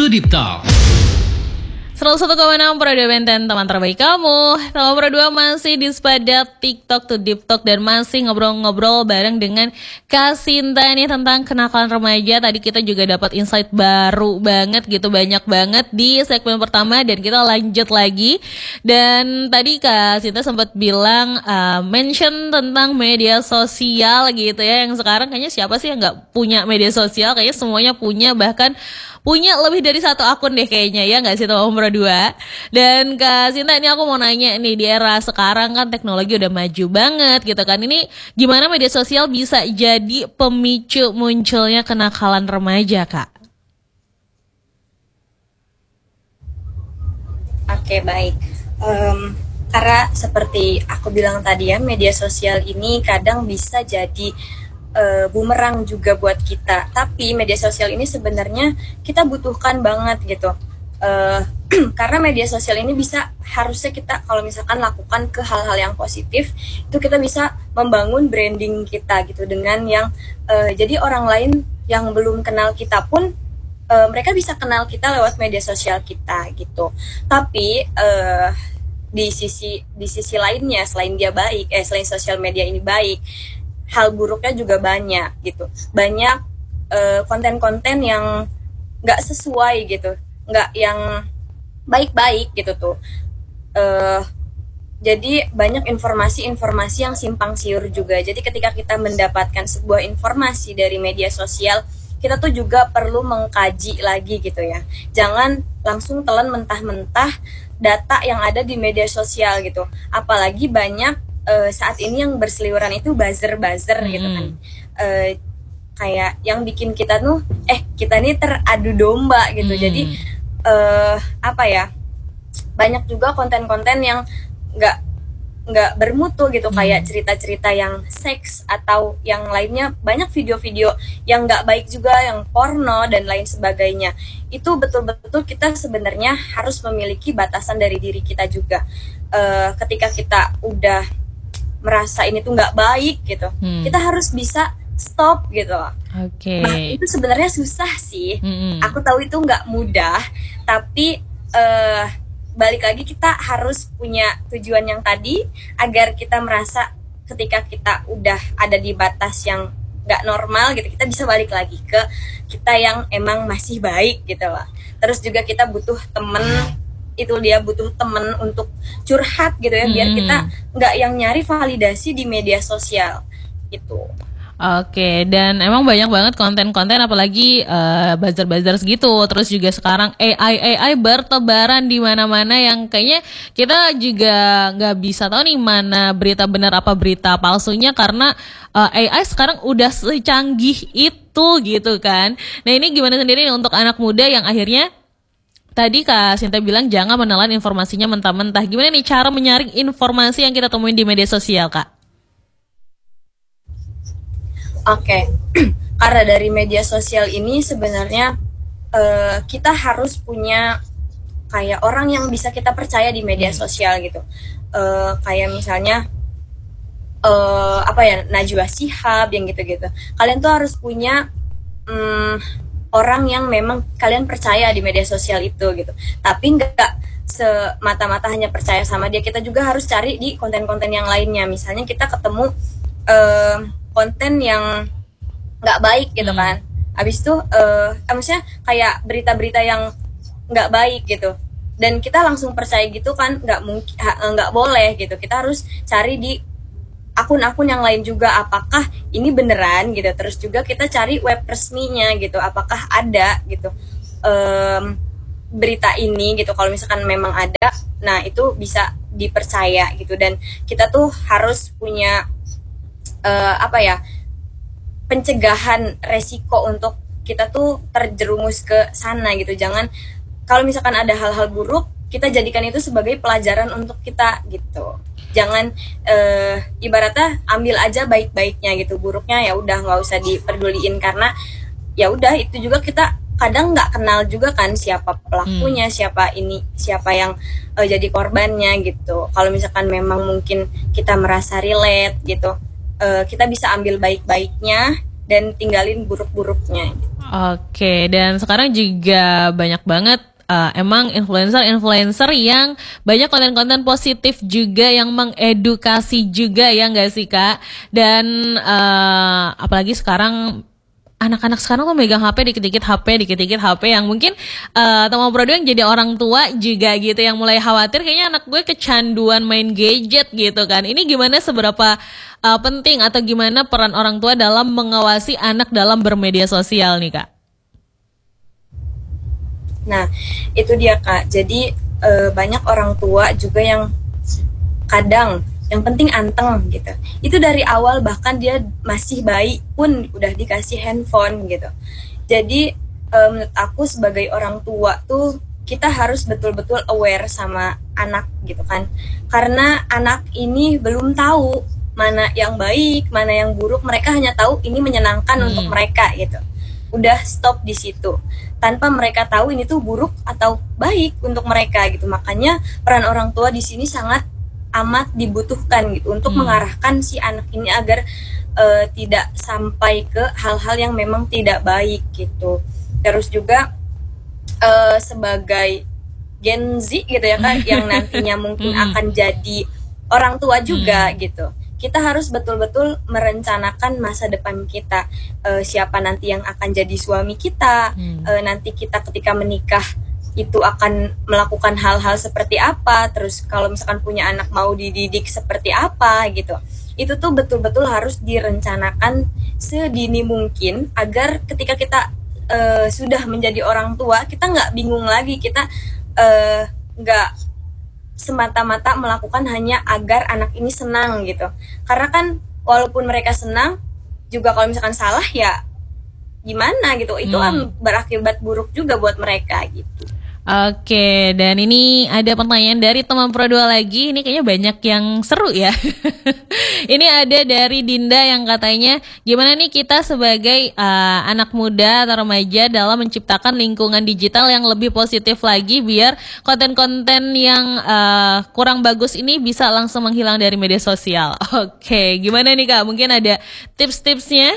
to Deep Talk. 101,6 Radio Benten, teman terbaik kamu. Nomor 2 masih di sepadat TikTok to Deep Talk dan masih ngobrol-ngobrol bareng dengan Kak Sinta nih tentang kenakalan remaja. Tadi kita juga dapat insight baru banget gitu, banyak banget di segmen pertama dan kita lanjut lagi. Dan tadi Kak Sinta sempat bilang mention tentang media sosial gitu ya, yang sekarang kayaknya siapa sih yang nggak punya media sosial? Kayaknya semuanya punya, bahkan punya lebih dari satu akun deh kayaknya ya nggak sih nomor 2. Dan Kak Sinta ini aku mau nanya nih, di era sekarang kan teknologi udah maju banget gitu kan, ini gimana media sosial bisa jadi pemicu munculnya kenakalan remaja Kak? Oke, baik. Karena seperti aku bilang tadi ya, media sosial ini kadang bisa jadi bumerang juga buat kita. Tapi media sosial ini sebenarnya kita butuhkan banget gitu. Karena media sosial ini bisa, harusnya kita kalau misalkan lakukan ke hal-hal yang positif, itu kita bisa membangun branding kita gitu dengan yang jadi orang lain yang belum kenal kita pun mereka bisa kenal kita lewat media sosial kita gitu. Tapi di sisi lainnya, selain dia baik, selain sosial media ini baik, hal buruknya juga banyak gitu. Banyak konten-konten yang nggak sesuai gitu, nggak yang baik-baik gitu tuh. Jadi banyak informasi-informasi yang simpang siur juga. Jadi ketika kita mendapatkan sebuah informasi dari media sosial, kita tuh juga perlu mengkaji lagi gitu ya. Jangan langsung telan mentah-mentah data yang ada di media sosial gitu. Apalagi banyak saat ini yang berseliweran itu buzzer gitu kan, kayak yang bikin kita tuh kita nih teradu domba gitu. Jadi apa ya, banyak juga konten-konten yang nggak bermutu gitu, kayak cerita-cerita yang seks atau yang lainnya. Banyak video-video yang nggak baik juga, yang porno dan lain sebagainya. Itu betul-betul kita sebenarnya harus memiliki batasan dari diri kita juga. Ketika kita udah merasa ini tuh nggak baik gitu, kita harus bisa stop gitu. Oke. Nah, itu sebenarnya susah sih. Aku tahu itu nggak mudah, tapi balik lagi kita harus punya tujuan yang tadi, agar kita merasa ketika kita udah ada di batas yang nggak normal gitu, kita bisa balik lagi ke kita yang emang masih baik gitu lah. Terus juga kita butuh temen, itu dia butuh temen untuk curhat gitu ya, biar kita nggak yang nyari validasi di media sosial gitu. Oke, dan emang banyak banget konten-konten, apalagi buzzer-buzzer gitu. Terus juga sekarang AI bertebaran di mana-mana, yang kayaknya kita juga nggak bisa tahu nih mana berita benar apa berita palsunya, karena AI sekarang udah secanggih itu gitu kan. Nah, ini gimana sendiri nih untuk anak muda yang akhirnya tadi Kak Sinta bilang jangan menelan informasinya mentah-mentah. Gimana nih cara menyaring informasi yang kita temuin di media sosial, Kak? Oke. Karena dari media sosial ini sebenarnya kita harus punya kayak orang yang bisa kita percaya di media sosial gitu. Kayak misalnya Najwa Shihab yang gitu-gitu. Kalian tuh harus punya orang yang memang kalian percaya di media sosial itu gitu. Tapi nggak semata-mata hanya percaya sama dia, kita juga harus cari di konten-konten yang lainnya. Misalnya kita ketemu konten yang nggak baik gitu kan, abis itu maksudnya kayak berita-berita yang nggak baik gitu, dan kita langsung percaya gitu kan, nggak boleh gitu. Kita harus cari di akun-akun yang lain juga, apakah ini beneran gitu. Terus juga kita cari web resminya gitu, apakah ada gitu berita ini gitu. Kalau misalkan memang ada, nah itu bisa dipercaya gitu. Dan kita tuh harus punya pencegahan resiko untuk kita tuh terjerumus ke sana gitu. Jangan, kalau misalkan ada hal-hal buruk, kita jadikan itu sebagai pelajaran untuk kita gitu. Jangan ibaratnya ambil aja baik-baiknya gitu, buruknya ya udah nggak usah diperduliin, karena ya udah itu juga kita kadang nggak kenal juga kan siapa pelakunya, siapa yang jadi korbannya gitu. Kalau misalkan memang mungkin kita merasa relate gitu, kita bisa ambil baik-baiknya dan tinggalin buruk-buruknya. Oke, dan sekarang juga banyak banget emang influencer-influencer yang banyak konten-konten positif juga yang mengedukasi juga ya nggak sih Kak? Dan apalagi sekarang anak-anak sekarang tuh megang HP dikit-dikit HP yang mungkin teman Brodo yang jadi orang tua juga gitu yang mulai khawatir kayaknya anak gue kecanduan main gadget gitu kan. Ini gimana seberapa penting atau gimana peran orang tua dalam mengawasi anak dalam bermedia sosial nih Kak? Nah, itu dia Kak. Jadi banyak orang tua juga yang kadang yang penting anteng gitu. Itu dari awal bahkan dia masih bayi pun udah dikasih handphone gitu. Jadi menurut aku sebagai orang tua tuh kita harus betul-betul aware sama anak gitu kan. Karena anak ini belum tahu mana yang baik, mana yang buruk. Mereka hanya tahu ini menyenangkan untuk mereka gitu. Udah stop di situ tanpa mereka tahu ini tuh buruk atau baik untuk mereka gitu. Makanya peran orang tua di sini sangat amat dibutuhkan gitu untuk mengarahkan si anak ini agar tidak sampai ke hal-hal yang memang tidak baik gitu. Terus juga sebagai Gen Z gitu ya kan yang nantinya mungkin akan jadi orang tua juga gitu. Kita harus betul-betul merencanakan masa depan kita, siapa nanti yang akan jadi suami kita, nanti kita ketika menikah itu akan melakukan hal-hal seperti apa, terus kalau misalkan punya anak mau dididik seperti apa gitu. Itu tuh betul-betul harus direncanakan sedini mungkin agar ketika kita sudah menjadi orang tua, kita nggak bingung lagi, kita nggak semata-mata melakukan hanya agar anak ini senang gitu. Karena kan walaupun mereka senang, juga kalau misalkan salah ya gimana gitu, itu berakibat buruk juga buat mereka gitu. Oke, dan ini ada pertanyaan dari teman Pro 2 lagi. Ini kayaknya banyak yang seru ya. Ini ada dari Dinda yang katanya, gimana nih kita sebagai anak muda atau remaja dalam menciptakan lingkungan digital yang lebih positif lagi biar konten-konten yang kurang bagus ini bisa langsung menghilang dari media sosial. Oke, gimana nih Kak? Mungkin ada tips-tipsnya?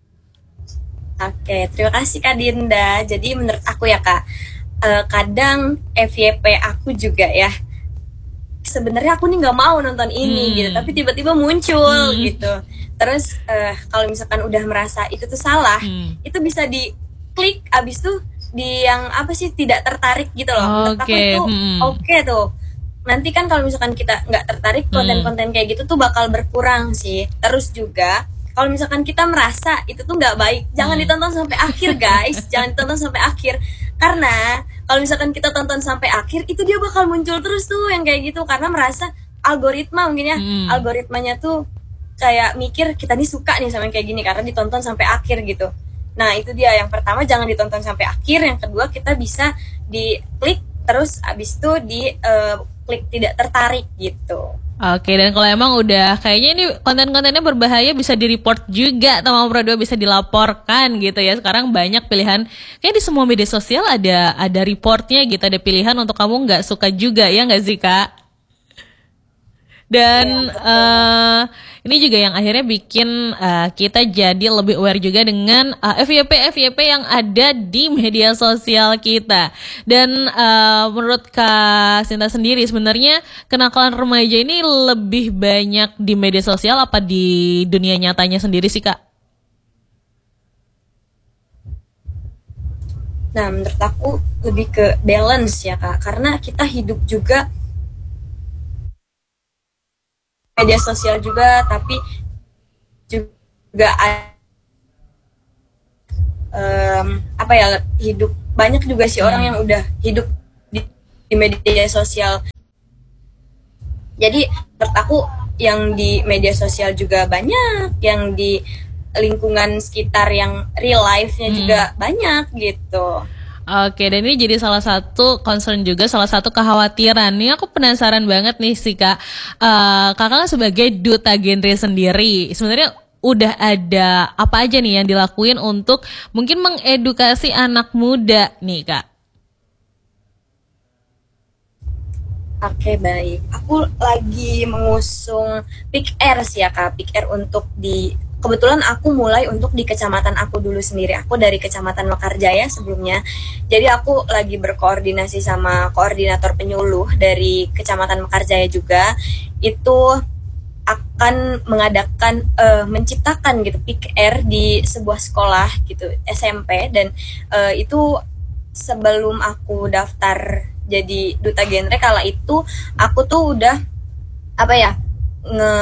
Oke, terima kasih Kak Dinda. Jadi menurut aku ya Kak, kadang FYP aku juga ya, sebenarnya aku nih nggak mau nonton ini gitu, tapi tiba-tiba muncul gitu. Terus kalau misalkan udah merasa itu tuh salah, itu bisa diklik, abis tuh di yang apa sih tidak tertarik gitu loh. Menurut aku itu oke tuh. Nanti kan kalau misalkan kita nggak tertarik, konten-konten kayak gitu tuh bakal berkurang sih. Terus juga kalau misalkan kita merasa itu tuh nggak baik, jangan ditonton sampai akhir guys, jangan ditonton sampai akhir. Karena kalau misalkan kita tonton sampai akhir, itu dia bakal muncul terus tuh yang kayak gitu. Karena merasa algoritma mungkin ya, algoritmanya tuh kayak mikir kita nih suka nih sama yang kayak gini karena ditonton sampai akhir gitu. Nah itu dia, yang pertama jangan ditonton sampai akhir. Yang kedua kita bisa diklik, terus abis itu di klik tidak tertarik gitu. Oke, dan kalau emang udah kayaknya ini konten-kontennya berbahaya bisa di-report juga sama Pro 2, bisa dilaporkan gitu ya. Sekarang banyak pilihan, kayak di semua media sosial ada reportnya gitu, ada pilihan untuk kamu nggak suka juga ya nggak sih Kak? Dan ini juga yang akhirnya bikin kita jadi lebih aware juga dengan FYP yang ada di media sosial kita. Dan menurut Kak Sinta sendiri, sebenarnya kenakalan remaja ini lebih banyak di media sosial apa di dunia nyatanya sendiri sih Kak? Nah menurut aku lebih ke balance ya Kak, karena kita hidup juga media sosial juga, tapi juga apa ya, hidup banyak juga sih orang yang udah hidup di media sosial. Jadi menurut aku yang di media sosial juga banyak, yang di lingkungan sekitar yang real life-nya juga banyak gitu. Oke, dan ini jadi salah satu concern juga, salah satu kekhawatiran. Nih aku penasaran banget nih sih Kak, Kakak sebagai duta genre sendiri, sebenarnya udah ada apa aja nih yang dilakuin untuk mungkin mengedukasi anak muda nih Kak? Oke, baik. Aku lagi mengusung Pick Air sih ya Kak, Pick Air untuk di kebetulan aku mulai untuk di kecamatan aku dulu sendiri. Aku dari Kecamatan Mekarjaya sebelumnya. Jadi aku lagi berkoordinasi sama koordinator penyuluh dari Kecamatan Mekarjaya juga. Itu akan mengadakan menciptakan gitu PIKR di sebuah sekolah gitu SMP, dan itu sebelum aku daftar jadi duta genre kala itu aku tuh udah apa ya nge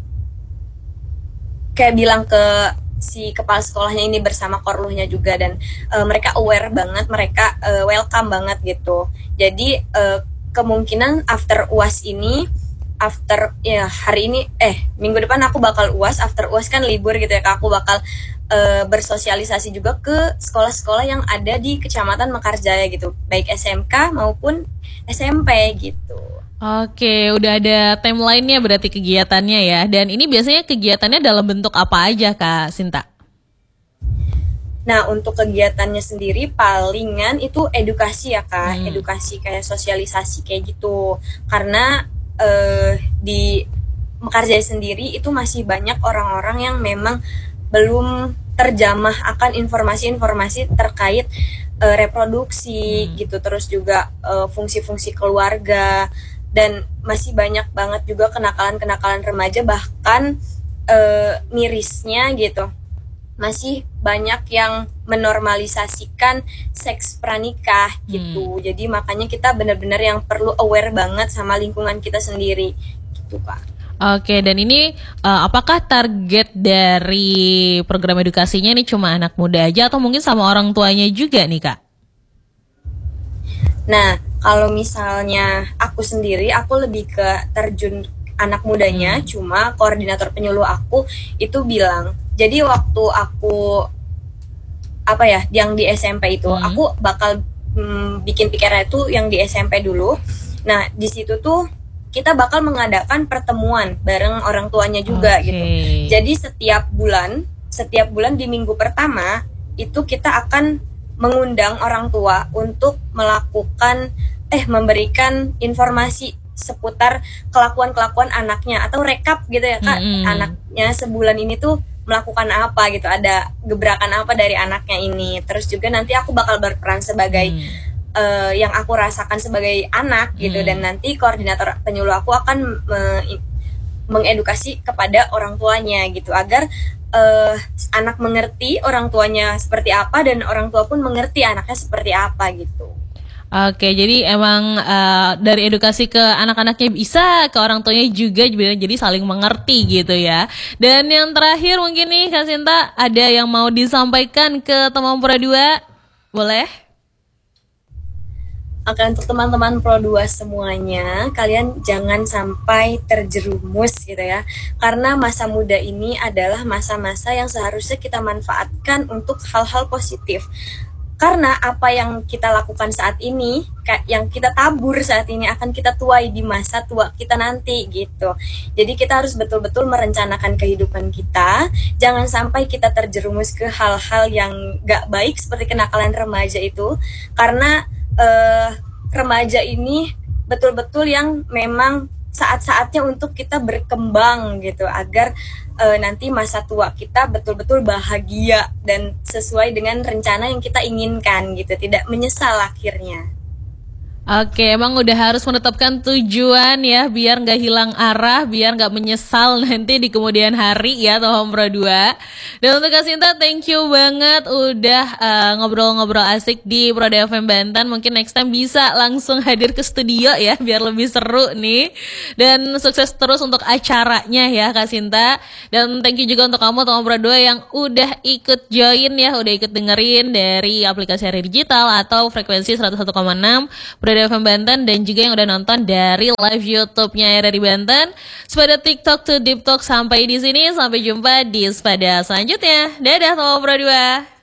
kayak bilang ke si kepala sekolahnya ini bersama korluhnya juga, dan mereka aware banget, mereka welcome banget gitu. Jadi kemungkinan after UAS ini, after ya hari ini minggu depan aku bakal UAS, after UAS kan libur gitu ya, aku bakal bersosialisasi juga ke sekolah-sekolah yang ada di Kecamatan Mekarjaya gitu, baik SMK maupun SMP gitu. Oke, udah ada timeline-nya berarti kegiatannya ya. Dan ini biasanya kegiatannya dalam bentuk apa aja Kak Sinta? Nah, untuk kegiatannya sendiri palingan itu edukasi ya Kak, edukasi kayak sosialisasi kayak gitu. Karena di Mekarjaya sendiri itu masih banyak orang-orang yang memang belum terjamah akan informasi-informasi terkait reproduksi gitu, terus juga fungsi-fungsi keluarga, dan masih banyak banget juga kenakalan-kenakalan remaja, bahkan mirisnya gitu masih banyak yang menormalisasikan seks pranikah gitu. Jadi makanya kita benar-benar yang perlu aware banget sama lingkungan kita sendiri gitu Kak. Oke, dan ini apakah target dari program edukasinya ini cuma anak muda aja atau mungkin sama orang tuanya juga nih Kak? Nah, kalau misalnya aku sendiri, aku lebih ke terjun anak mudanya, cuma koordinator penyuluh aku itu bilang, jadi waktu aku apa ya, yang di SMP itu, aku bakal bikin pikiran itu yang di SMP dulu. Nah, di situ tuh kita bakal mengadakan pertemuan bareng orang tuanya juga gitu. Jadi setiap bulan di minggu pertama itu kita akan mengundang orang tua untuk melakukan memberikan informasi seputar kelakuan-kelakuan anaknya, atau rekap gitu ya Kak, anaknya sebulan ini tuh melakukan apa gitu, ada gebrakan apa dari anaknya ini. Terus juga nanti aku bakal berperan sebagai yang aku rasakan sebagai anak gitu, dan nanti koordinator penyuluh aku akan mengedukasi kepada orang tuanya gitu, agar anak mengerti orang tuanya seperti apa, dan orang tua pun mengerti anaknya seperti apa gitu. Oke, jadi emang dari edukasi ke anak-anaknya bisa, ke orang tuanya juga, jadi saling mengerti gitu ya. Dan yang terakhir mungkin nih Kak Sinta, ada yang mau disampaikan ke teman Pro 2? Boleh? Oke, untuk teman-teman Pro 2 semuanya, kalian jangan sampai terjerumus gitu ya. Karena masa muda ini adalah masa-masa yang seharusnya kita manfaatkan untuk hal-hal positif. Karena apa yang kita lakukan saat ini, yang kita tabur saat ini, akan kita tuai di masa tua kita nanti gitu. Jadi kita harus betul-betul merencanakan kehidupan kita. Jangan sampai kita terjerumus ke hal-hal yang gak baik seperti kenakalan remaja itu. Karena remaja ini betul-betul yang memang saat-saatnya untuk kita berkembang gitu, agar nanti masa tua kita betul-betul bahagia dan sesuai dengan rencana yang kita inginkan gitu, tidak menyesal akhirnya. Oke, emang udah harus menetapkan tujuan ya, biar nggak hilang arah, biar nggak menyesal nanti di kemudian hari ya, Tohom Pro 2. Dan untuk Kak Sinta, thank you banget udah ngobrol-ngobrol asik di Pro FM Banten. Mungkin next time bisa langsung hadir ke studio ya, biar lebih seru nih. Dan sukses terus untuk acaranya ya Kak Sinta. Dan thank you juga untuk kamu Tohom Pro 2 yang udah ikut join ya, udah ikut dengerin dari aplikasi Hari Digital atau frekuensi 101,6 Pro FM Banten, dan juga yang udah nonton dari live YouTube-nya dari Banten. Sepada TikTok to Deep Talk sampai di sini, sampai jumpa di sepada selanjutnya. Dadah Tohom Pro 2.